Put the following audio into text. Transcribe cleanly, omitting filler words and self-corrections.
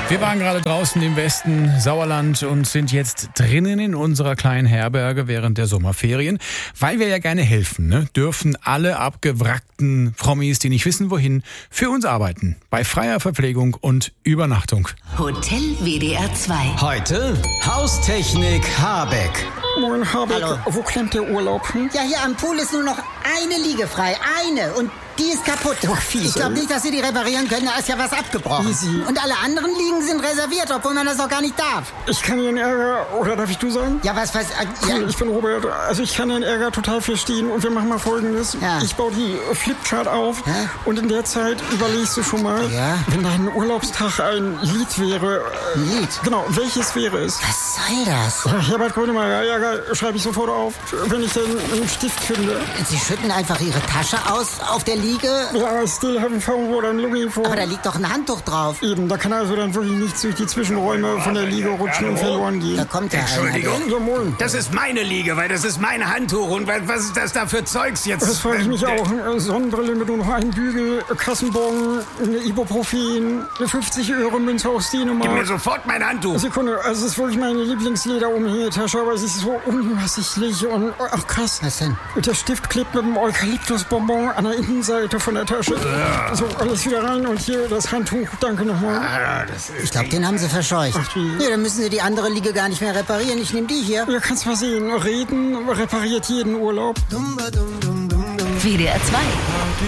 Wir waren gerade draußen im Westen Sauerland und sind jetzt drinnen in unserer kleinen Herberge während der Sommerferien, weil wir ja gerne helfen, ne? Dürfen alle abgewrackten Promis, die nicht wissen wohin, für uns arbeiten. Bei freier Verpflegung und Übernachtung. Hotel WDR 2. Heute Haustechnik Habeck. Moin, Habeck. Hallo. Wo klemmt der Urlaub? Ja, hier am Pool ist nur noch eine Liege frei. Eine. Und die ist kaputt. Oh, fies, Ich glaube nicht, dass Sie die reparieren können. Da ist ja was abgebrochen. Easy. Und alle anderen Liegen sind reserviert, obwohl man das auch gar nicht darf. Ich kann Ihren Ärger, oder darf ich du sagen? Ja, was? Ja. Ich bin Robert. Also ich kann Ihren Ärger total verstehen und wir machen mal Folgendes. Ja. Ich baue die Flipchart auf Hä? und in der Zeit überlegst du schon mal, Ja. wenn dein Urlaubstag ein Lied wäre. Ein Lied? Genau, welches wäre es? Was soll das? Herbert Grönemeyer, Ärger schreibe ich sofort auf, wenn ich denn einen Stift finde. Sie schütten einfach Ihre Tasche aus auf der Liege. Ja, I still haven't found what I'm looking for. Aber da liegt doch ein Handtuch drauf. Eben, da kann also dann wirklich nichts durch die Zwischenräume von der Liege rutschen und verloren gehen. Da kommt ja Entschuldigung. Ja, moin. Das ist meine Liege, weil das ist mein Handtuch. Und was ist das da für Zeugs jetzt? Das frage ich mich auch. Sonnenbrille mit nur noch einem Bügel, Kassenbon, eine Ibuprofen, eine 50-Euro-Münze aus Gib mir Dänemark. sofort mein Handtuch. Sekunde, also es ist wirklich meine Lieblingslederumhängetasche, aber sie ist so unübersichtlich und, ach krass. Was denn? Der Stift klebt mit dem Eukalyptusbonbon an der Innenseite von der Tasche. So, alles wieder rein und hier das Handtuch. Danke nochmal. Ich glaube, den haben Sie verscheucht. Ach, wie? Nee, dann müssen Sie die andere Liege gar nicht mehr reparieren. Ich nehme die hier. Ja, kannst mal sehen. Reden repariert jeden Urlaub. WDR 2.